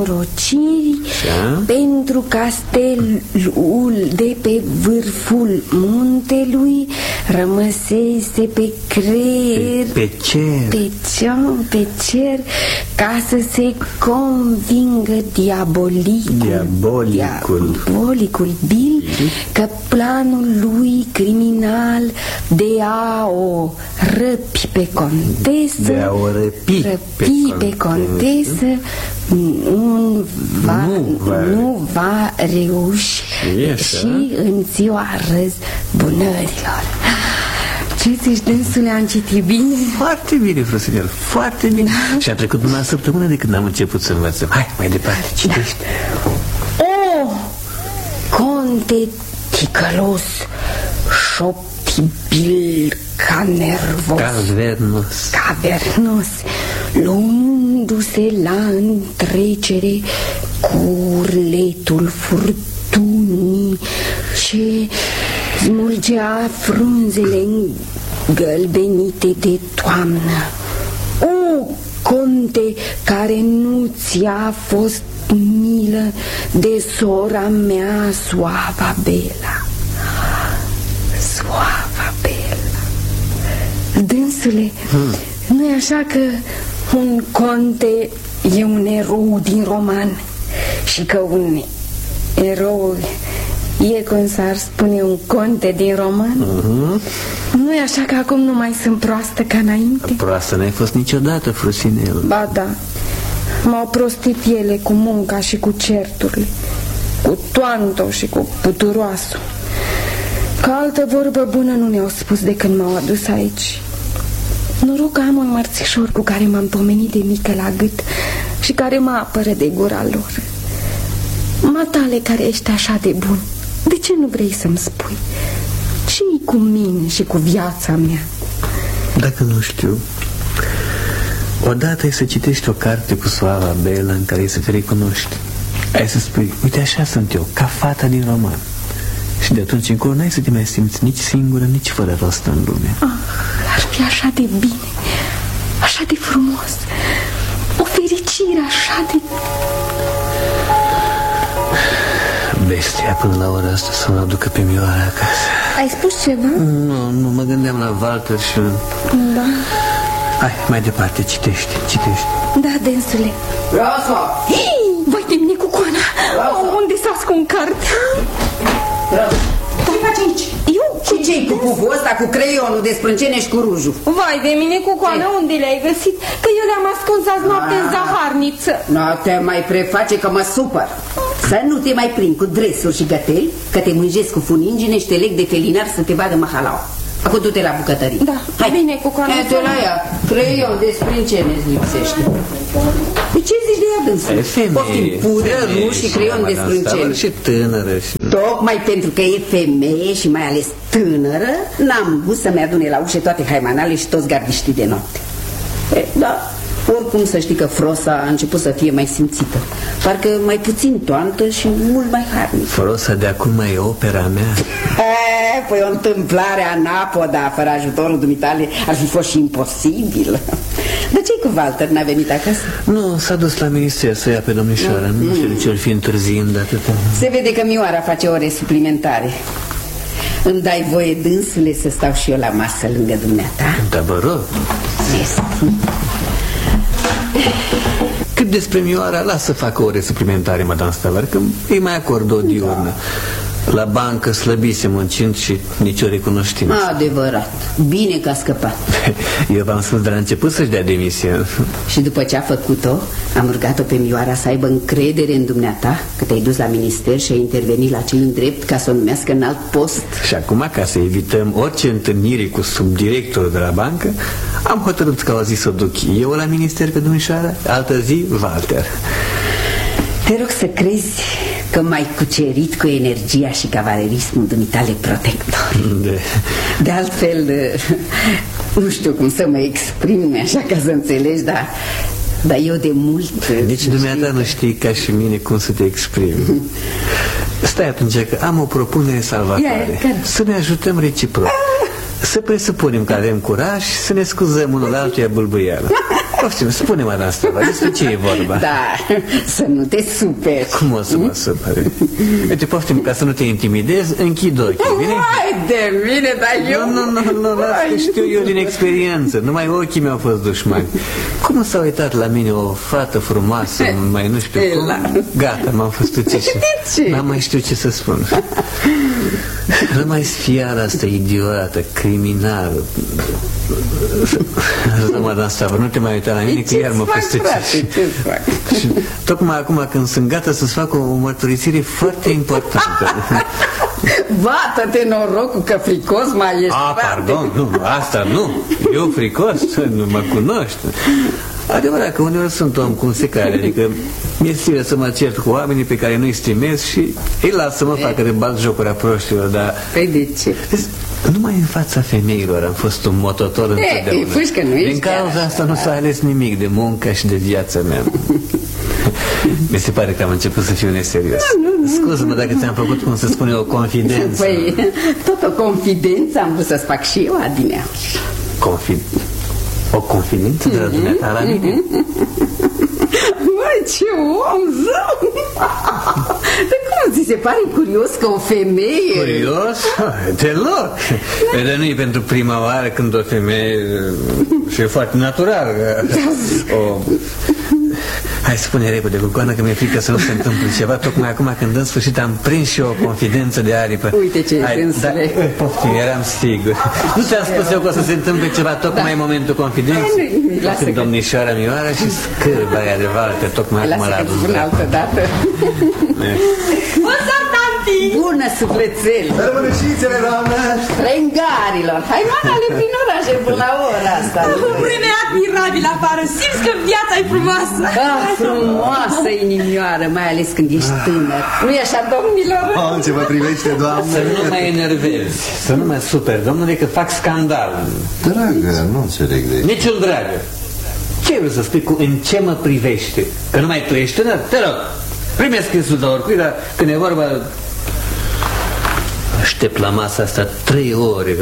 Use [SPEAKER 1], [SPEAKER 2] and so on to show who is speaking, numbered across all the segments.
[SPEAKER 1] nenorociri, pentru castelul de pe vârful muntelui rămăsese pe creier,
[SPEAKER 2] pe
[SPEAKER 1] cer, ca să se convingă diabolicul Bill că planul lui criminal de a o răpi pe contesă, pe contesă nu va reuși și în ziua răzbunărilor. Ce zici, dânsule, am citit bine?
[SPEAKER 2] Foarte bine, Frosinel, foarte bine. Și a trecut numai o săptămână de când am început să învățăm. Hai, mai departe, citește.
[SPEAKER 1] Conte ticălos, șoptibil ca nervos, cavernos, luându-se la întrecere cu urletul furtunii ce smulgea frunzele îngălbenite de toamnă. O, conte, care nu ți-a fost milă de sora mea, Soava Bela. Soava Bela. Dânsule, nu-i așa că un conte e un erou din roman și că un erou e, cum s-ar spune, un conte din roman? Nu-i așa că acum nu mai sunt proastă ca înainte?
[SPEAKER 2] Proastă n-ai fost niciodată, Frosinel.
[SPEAKER 1] Ba da, m-au prostit ele cu munca și cu certurile, cu toanto și cu puturoasul. Ca altă vorbă bună nu mi-au spus de când m-au adus aici. Noroc că am un mărțișor cu care m-am pomenit de mică la gât și care mă apără de gura lor. Matale, care ești așa de bun, de ce nu vrei să-mi spui ce-i cu mine și cu viața mea?
[SPEAKER 2] Dacă nu știu, odată ai să citești o carte cu Soava Bela în care ai să te recunoști. Ai să spui, uite, așa sunt eu, ca fata din roman. Și de atunci încolo n-ai să te mai simți nici singură, nici fără rost în lume.
[SPEAKER 1] Ar fi așa de bine, așa de frumos, o fericire așa de...
[SPEAKER 2] Bestia, până la ora asta să mă aducă pe Mioara acasă.
[SPEAKER 1] Ai spus ceva?
[SPEAKER 2] Nu, mă gândeam la Walter și...
[SPEAKER 1] Da.
[SPEAKER 2] Hai, mai departe, citește.
[SPEAKER 1] Da, dânsule.
[SPEAKER 3] Rosa!
[SPEAKER 1] Vai de mine cu coana! Unde s-a ascuns cartea?
[SPEAKER 3] Ce faci aici?
[SPEAKER 1] Eu?
[SPEAKER 3] Și ce-i cu puful ăsta, cu creionul de sprâncene și cu rujul?
[SPEAKER 1] Vai de mine cu coana, unde le-ai găsit? Că eu le-am ascuns azi noapte în zaharniță.
[SPEAKER 3] Nu te mai preface că mă supăr. Să nu te mai prind cu dresuri și găteli, că te mânjesc cu funingine și te leg de felinar să te vadă mahalau. Acum du-te la bucătărie.
[SPEAKER 1] Da, hai. Bine cu coana.
[SPEAKER 3] Te la ea, creion de sprâncene îți lipsește. De ce zici de ea, dânsul? Poftim, pudră, ruj și creion de sprâncene.
[SPEAKER 2] Și tânără și...
[SPEAKER 3] Tocmai pentru că e femeie și mai ales tânără, n-am gust să-mi adune la ușe toate haimanale și toți gardiștii de noapte. Da, oricum să știi că Frosa a început să fie mai simțită. Parcă mai puțin toantă și mult mai harnic.
[SPEAKER 2] Frosa de acum e opera mea.
[SPEAKER 3] Păi o întâmplare anapoda fără ajutorul dumitale ar fi fost și imposibil. Dar ce-i cu Walter? N-a venit acasă?
[SPEAKER 2] Nu, s-a dus la minister să ia pe domnișoara. Nu știu de ce ar fi întârziind atâta.
[SPEAKER 3] Se vede că Mioara face ore suplimentare. Îmi dai voie, dânsule, să stau și eu la masă lângă dumneata?
[SPEAKER 2] Da, vă rog. Cât despre Mioara, lasă să facă ore suplimentare, madame Stavar, că îi mai acord o diurnă. La bancă slăbise muncind și nicio recunoștință.
[SPEAKER 3] Adevărat, bine că a scăpat.
[SPEAKER 2] Eu v-am spus de la început să-și dea demisia.
[SPEAKER 3] Și după ce a făcut-o, am rugat-o pe Mioara să aibă încredere în dumneata, că te-ai dus la minister și ai intervenit la cei îndrept ca să o numească în alt post.
[SPEAKER 2] Și acum, ca să evităm orice întâlnire cu subdirectorul de la bancă, am hotărât că o zi să o duc eu la minister pe domnișoara, altă zi Walter.
[SPEAKER 3] Te rog să crezi că m-ai cucerit cu energia și cavalerismul dumitale protector. De altfel, nu știu cum să mă exprim așa ca să înțelegi, dar eu de mult...
[SPEAKER 2] Nici dumneata nu știi ca și mine cum să te exprimi. Stai atunci că am o propunere salvatoare. Să ne ajutăm reciproc. să presupunem că avem curaj și să ne scuzăm unul la altuia bâlbâială. Poftim, spune, madame Strava, despre ce e vorba?
[SPEAKER 3] Da, să nu te superi.
[SPEAKER 2] Cum o să mă superi? Uite, poftim, ca să nu te intimidezi, închid ochii, bine?
[SPEAKER 3] Hai de mine, dar eu...
[SPEAKER 2] Nu, las că știu eu din experiență. Numai ochii mi-au fost dușmani. Cum s-a uitat la mine o fată frumoasă, mai nu știu cum? Gata, m-am fost ucis. N-am mai știu ce să spun. Rămai sfiara asta idiotă, criminală. Madame Strava, nu te mai uita la mine, că iar mă păstăcești. Și tocmai acum când sunt gata să-ți fac o mărturisire foarte importantă.
[SPEAKER 3] Bată-te norocul că fricos mai ești.
[SPEAKER 2] Pardon, nu, asta nu. Eu fricos, nu mă cunoști. Adevărat că uneori sunt om cum se cade, adică mi-e silă să mă cert cu oamenii pe care nu-i stimez și îi las să mă facă de batjocuri a proștilor, dar...
[SPEAKER 3] Păi de ce?
[SPEAKER 2] Numai în fața femeilor am fost un mototor întotdeauna. Din cauza asta nu s-a ales nimic de muncă și de viața mea. Mi se pare că am început să fiu neserios. Scuză-mă dacă ți-am făcut, cum să spune, o confidență.
[SPEAKER 3] Păi, tot o confidență am vrut să-ți fac și eu, Adinea.
[SPEAKER 2] O confidență de la dumneata la mine?
[SPEAKER 3] Măi, ce om zău! Dar cum ți se pare curios că o femeie...
[SPEAKER 2] Curios? Deloc! Dar nu e pentru prima oară când o femeie... Și e foarte natural. Hai, spune repede, Cucoană, că mi-e frică să nu se întâmple ceva. Tocmai acum când în sfârșit am prins și o confidență de aripă.
[SPEAKER 3] Uite ce sensule.
[SPEAKER 2] Poftim, eram sigur. Nu ți-am spus eu că o să se întâmple ceva tocmai în momentul confidenței? Când domnișoara Mioara și scârba aia de valtă tocmai acum la adus.
[SPEAKER 3] Lasă altă dată.
[SPEAKER 4] Bună, tanti!
[SPEAKER 3] Bună, sufletel!
[SPEAKER 5] Rămânășițele, doamnă!
[SPEAKER 3] Trengarilor! Haioanele prin orașe până la ora asta.
[SPEAKER 4] Vreme admirabil afară, simți că viața e frumoasă.
[SPEAKER 3] Frumoasă inimioară, mai ales când ești tânăr. Nu-i așa, domnilor?
[SPEAKER 5] Ce vă privește, doamnă?
[SPEAKER 2] Să nu mă enervezi, să nu mă super, domnule, că fac scandal.
[SPEAKER 5] Dragă, nu înțeleg de ce.
[SPEAKER 2] Niciun dragă. Ce vrei să spui cu în ce mă privește? Că numai tu ești tânăr? Te rog, primesc scrisul de oricui, dar când e vorba... Aștept la masa asta 3 ore.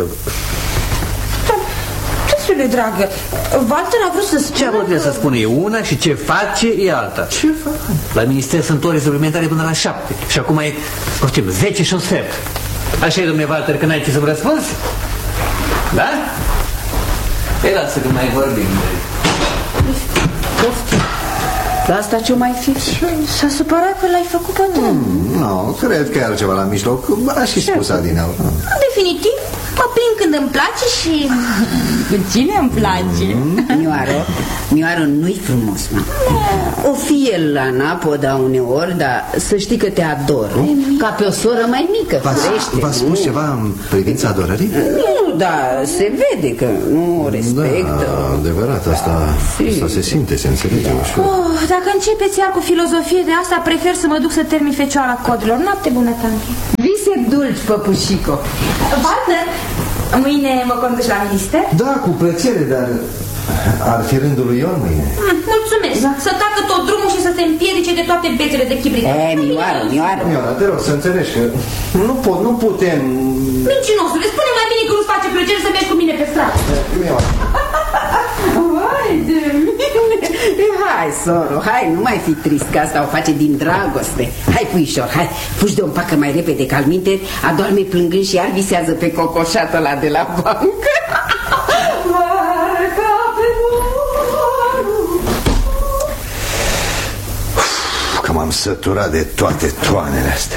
[SPEAKER 4] Ce dragă, Walter a vrut să spună...
[SPEAKER 2] Ce a vrut să spună? E una și ce face e alta.
[SPEAKER 5] Ce fac?
[SPEAKER 2] La minister sunt ore suplimentare până la 7. Și acum e, poftim, 10 și un sfert. Așa e, domnule Walter, că n-ai ce să-mi răspunzi? Da? Ei, lasă că mai vorbim.
[SPEAKER 3] Poftim. Dar asta ce-o mai fi?
[SPEAKER 4] S-a supărat că l-ai făcut pe tu.
[SPEAKER 5] Nu, cred că e altceva la mijloc. A și spus Adineu.
[SPEAKER 4] Definitiv, mă prind când îmi place și... Cu cine îmi place?
[SPEAKER 3] Mioară nu-i frumos, mă. O fi el la napoda uneori, dar să știi că te ador. Ca pe o soră mai mică.
[SPEAKER 5] V-a spus ceva în privința adorării?
[SPEAKER 3] Nu, dar se vede că nu o respectă.
[SPEAKER 5] Da, adevărat, asta se simte, se înțelege ușor.
[SPEAKER 4] Dacă începeți iar cu filozofie de asta, prefer să mă duc să termin fecioara codilor. Noapte bună, tanti.
[SPEAKER 3] Vise dulci, păpușico.
[SPEAKER 4] Walter, mâine mă conduci la minister?
[SPEAKER 5] Da, cu plăcere, dar ar fi rândul lui Ion mâine.
[SPEAKER 4] Mulțumesc. Să tacă tot drumul și să se împiedice de toate bețele de chibrit.
[SPEAKER 3] Mioară.
[SPEAKER 5] Mioara, te rog să înțelegi că nu putem...
[SPEAKER 4] Mincinosule, spune mai bine că nu-ți face plăcere să mergi cu mine pe stradă.
[SPEAKER 5] Mioara.
[SPEAKER 3] Vai de mine. Hai, soro, hai, nu mai fi trist, că asta o face din dragoste. Hai, puișor, hai, fugi de un pacă mai repede, că alminteri adorme plângând și iar visează pe cocoșatul ăla de la bancă.
[SPEAKER 5] Că m-am săturat de toate toanele astea.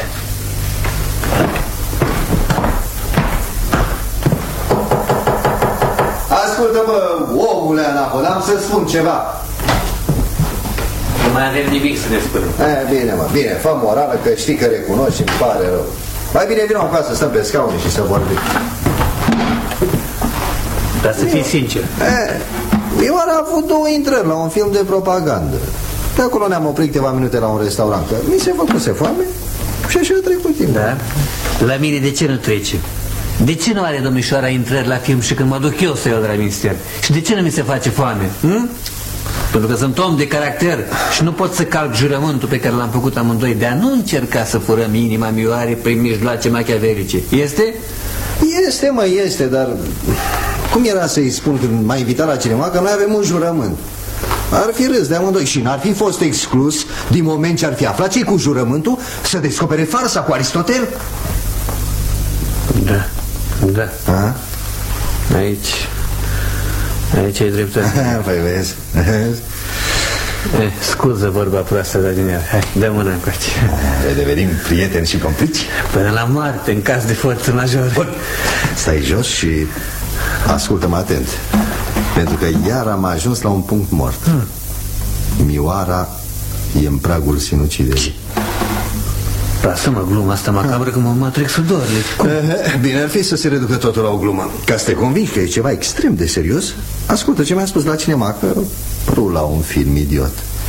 [SPEAKER 5] Ascultă-mă, omule Anapol, am să spun ceva.
[SPEAKER 2] Nu mai avem nimic să ne spunem.
[SPEAKER 5] Bine, mă, bine, fă morală, că știi că recunoști și îmi pare rău. Mai bine vină acasă să stăm pe scaune și să vorbim.
[SPEAKER 2] Dar să fii sincer.
[SPEAKER 5] Ioana a avut 2 intrări la un film de propagandă. De acolo ne-am oprit câteva minute la un restaurant, că mi se făcuse foame și așa a trecut timp.
[SPEAKER 2] Da? La mine de ce nu trece? De ce nu are domnișoara intrări la film și când mă duc eu să iau de la minister? Și de ce nu mi se face foame? Pentru că sunt om de caracter și nu pot să calc jurământul pe care l-am făcut amândoi de a nu încerca să furăm inima Mioarei prin mijloace machiavelice. Este?
[SPEAKER 5] Este, dar cum era să-i spun când m-a invitat la cinema că noi avem un jurământ? Ar fi râs de amândoi și n-ar fi fost exclus, din moment ce ar fi aflat ce cu jurământul, să descopere farsa cu Aristotel?
[SPEAKER 2] Da. A? Aici ai dreptate.
[SPEAKER 5] Păi vezi.
[SPEAKER 2] Scuză vorba proastă de adineauri. Hai, dă mâna încoace.
[SPEAKER 5] Devenim prieteni și complici?
[SPEAKER 2] Până la moarte, în caz de forță majoră.
[SPEAKER 5] Bun. Stai jos și ascultă-mă atent, pentru că iar am ajuns la un punct mort. Mioara e în pragul sinuciderii.
[SPEAKER 2] Lasă-mă gluma asta macabră că mă trec sudorile.
[SPEAKER 5] Bine ar fi să se reducă totul la o glumă. Ca să te convingi că e ceva extrem de serios, ascultă ce mi-a spus la cinema, că rula un film idiot.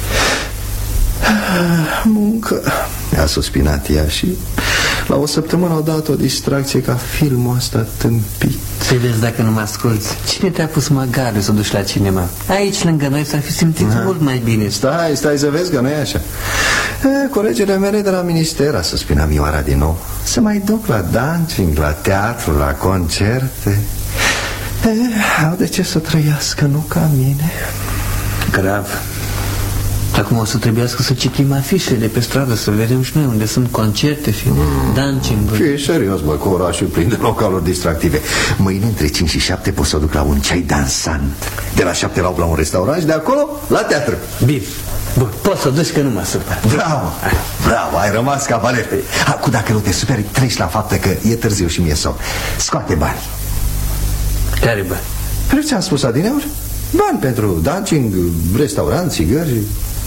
[SPEAKER 5] Muncă, a suspinat ea și la o săptămână au dat o distracție ca filmul ăsta tâmpit.
[SPEAKER 2] Să vezi dacă nu mă asculți. Cine te-a pus măgare să duci la cinema? Aici lângă noi s-ar fi simțit mult mai bine.
[SPEAKER 5] Stai să vezi că nu e așa. Colegele mele de la minister, a suspinat Mioara din nou, să mai duc la dancing, la teatru, la concerte. Au de ce să trăiască, nu ca mine.
[SPEAKER 2] Grav. Acum o să trebuiască să citim afișele de pe stradă, să vedem și noi unde sunt concerte și dancing.
[SPEAKER 5] E serios, bă, că orașul plin de localuri distractive. Mâine între 5 și 7 pot să duc la un ceai dansant. De la 7 la 8 la un restaurant și de acolo la teatru.
[SPEAKER 2] Bine. Bun, poți să duci că nu mă supăr.
[SPEAKER 5] Bravo, ai rămas cavaler. Acum dacă nu te superi, treci la faptă că e târziu și mie somn. Scoate bani.
[SPEAKER 2] Care bani?
[SPEAKER 5] Păi ți-am spus adineauri? Bani pentru dancing, restaurant, țigări.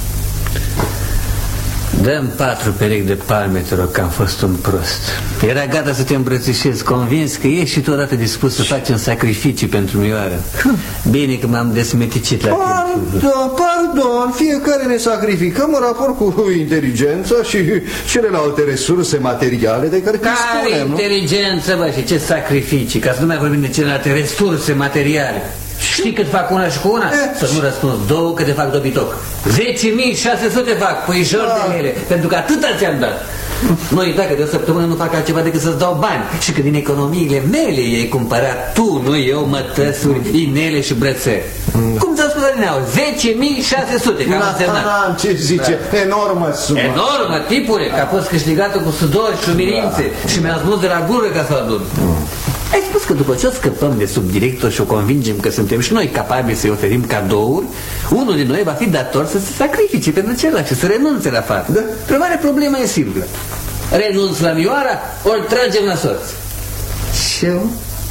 [SPEAKER 2] Dăm 4 perechi de palme, te rog, că am fost un prost. Era gata să te îmbrățișez, convins că ești și tu odată dispus să facem sacrificii pentru Mioară. Bine că m-am desmeticit la timp.
[SPEAKER 5] Pardon, fiecare ne sacrificăm în raport cu inteligența și celelalte resurse materiale de care dispunem, nu?
[SPEAKER 2] Inteligență, bă, și ce sacrificii, ca să nu mai vorbim de celelalte resurse materiale. Știi cât fac una și cu una? Să nu răspunzi două, că te fac dobitoc. 10.600 fac, puișor de mele, pentru că atâta ți-am dat. Noi, dacă de o săptămână nu fac altceva decât să-ți dau bani și că din economiile mele i-ai cumpărat tu, nu eu, mătăsuri, inele și brățări. Cum ți-am spus adineauri? 10.600, cam însemnat.
[SPEAKER 5] Ce zice? Enormă sumă.
[SPEAKER 2] Enormă, tipule, că a fost câștigată cu sudor și umilințe și mi-a spus de la gură ca să o adun. Ai spus că după ce o scăpăm de subdirector și o convingem că suntem și noi capabili să-i oferim cadouri, unul din noi va fi dator să se sacrifice pentru celălalt și să renunțe la faptă. Da. Problema e simplă. Renunț la Mioara, ori tragem la sorți.
[SPEAKER 5] Și eu?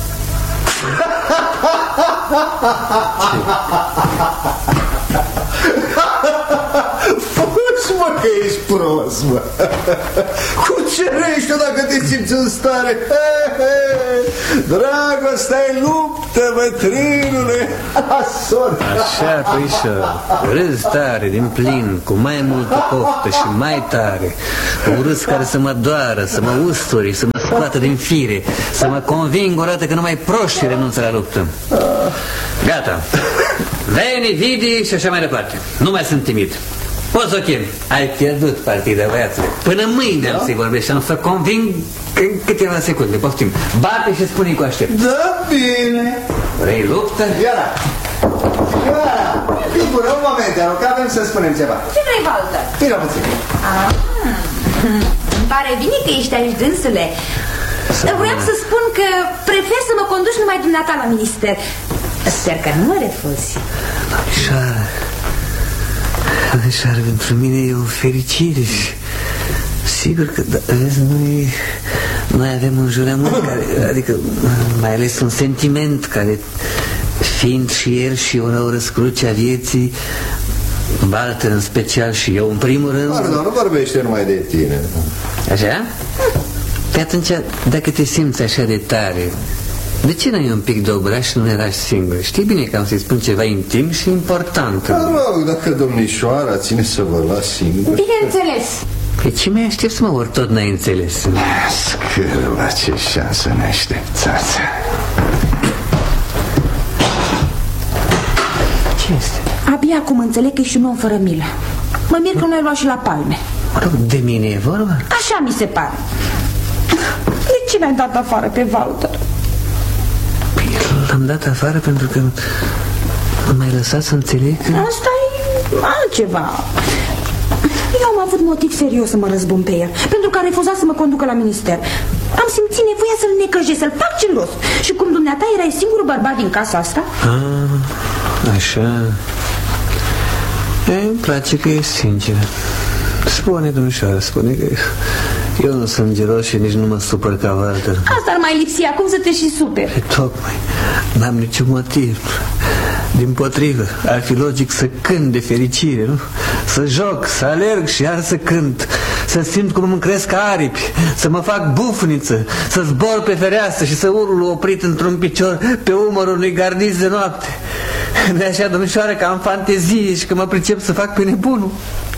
[SPEAKER 5] Fugi, mă, că ești prost, mă. Cucerește-o dacă te simți în stare. Dragostea e luptă, bătrânule.
[SPEAKER 2] Așa, puișor. Râs tare, din plin, cu mai multă poftă și mai tare. Un râs care să mă doară, să mă usturi, să mă scoată din fire, să mă conving o dată că numai proștii renunță la luptă. Gata. Veni, vidi și așa mai departe. Nu mai sunt timid. Poți să o chem. Ai pierdut partida, băiațule. Până mâine am să-i vorbești și am să conving în câteva secunde. Poftim. Bate și spune-i cu aștept.
[SPEAKER 5] Da, bine.
[SPEAKER 2] Vrei luptă?
[SPEAKER 5] Ioara, figură, un moment, te rog, avem să spunem ceva.
[SPEAKER 4] Ce vrei, Walter?
[SPEAKER 5] Vino puțin.
[SPEAKER 4] Îmi pare bine că ești aici, dânsule. Vreau să spun că prefer să mă conduci numai dumneata la minister. Sper că nu mă refuzi.
[SPEAKER 2] Domnișoară, pentru mine e o fericire și sigur că, vezi, noi avem un jurământ care, adică mai ales un sentiment care, fiind și el și o răscruce a vieții, Walter în special și eu în primul rând.
[SPEAKER 5] Pardon, nu vorbește numai de tine.
[SPEAKER 2] Așa? Pe atunci, dacă te simți așa de tare, de ce n-ai un pic de obraj și nu ne lași singur? Știi bine că am să-i spun ceva intim și important.
[SPEAKER 5] Mă rog, dacă domnișoara ține să vă las singur.
[SPEAKER 4] Bineînțeles.
[SPEAKER 2] Pe ce mai aștepți, mă, ori tot n-ai înțeles?
[SPEAKER 5] Scârba, ce șansă neașteptați.
[SPEAKER 2] Ce este?
[SPEAKER 4] Abia acum înțeleg că ești un om fără milă. Mă mir că nu ai luat și la palme.
[SPEAKER 2] Mă rog, de mine e vorba?
[SPEAKER 4] Așa mi se pare. De ce mi-ai dat afară pe Walter?
[SPEAKER 2] am dat afară pentru că m-ai lăsat să înțeleg că...
[SPEAKER 6] Asta e altceva. Eu am avut motiv serios să mă răzbun pe el, pentru că a refuzat să mă conducă la minister. Am simțit nevoia să-l necăjesc, să-l fac gelos. Și cum dumneata erai singurul bărbat din casa asta...
[SPEAKER 2] Așa... Îmi place că e sincer. Spune, domnișoară, spune că eu nu sunt gelos și nici nu mă supăr ca Walter.
[SPEAKER 6] Asta ar mai lipsi, acum să te și superi.
[SPEAKER 2] Tocmai, n-am niciun motiv. Dimpotrivă, ar fi logic să cânt de fericire, nu? Să joc, să alerg și iar să cânt. Să simt cum îmi cresc aripi, să mă fac bufniță, să zbor pe fereastră și să urlu oprit într-un picior pe umărul unui gardist de noapte. Nu e așa, domnișoară, că am fantezie și că mă pricep să fac pe nebunul?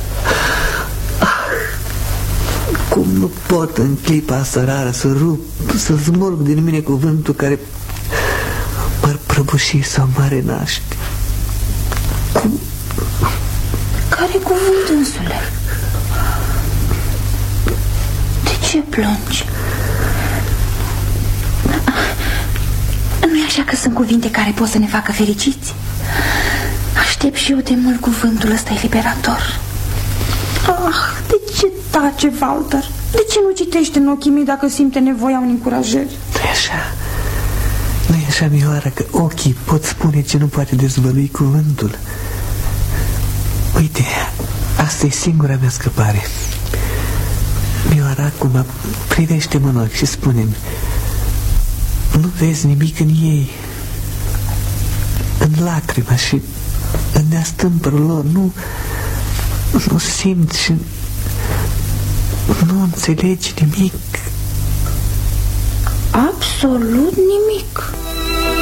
[SPEAKER 2] Cum nu pot în clipa asta rară să rup, să smulg din mine cuvântul care m-ar prăbuși sau mă renaște?
[SPEAKER 6] Care cuvânt, însule? De ce plângi? Nu-i așa că sunt cuvinte care pot să ne facă fericiți? Aștept și eu de mult cuvântul ăsta eliberator. De ce tace, Walter? De ce nu citește în ochii mei dacă simte nevoia unei încurajări?
[SPEAKER 2] Nu-i așa? Nu-i așa, Mioara, că ochii pot spune ce nu poate dezvălui cuvântul? Uite, asta e singura mea scăpare. Mioara, acum privește-mă în ochi și spune-mi, nu vezi nimic în ei, în lacrima și în neastâmpărul lor, nu simți și nu înțelegi nimic?
[SPEAKER 6] Absolut nimic.